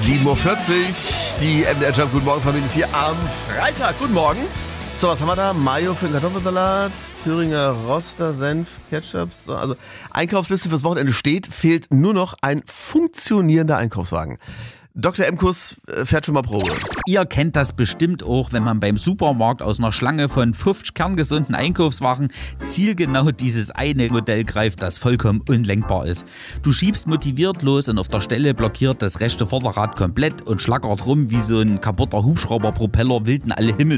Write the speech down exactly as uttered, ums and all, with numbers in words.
sieben Uhr vierzig, die M D R Jump Guten Morgen Familie ist hier am Freitag. Guten Morgen. So, was haben wir da? Mayo für den Kartoffelsalat, Thüringer Roster, Senf, Ketchup. So, also Einkaufsliste fürs Wochenende steht, fehlt nur noch ein funktionierender Einkaufswagen. Doktor Emkus fährt schon mal Probe. Ihr kennt das bestimmt auch, wenn man beim Supermarkt aus einer Schlange von fünfzig kerngesunden Einkaufswagen zielgenau dieses eine Modell greift, das vollkommen unlenkbar ist. Du schiebst motiviert los und auf der Stelle blockiert das rechte Vorderrad komplett und schlackert rum wie so ein kaputter Hubschrauberpropeller wild in alle Himmel.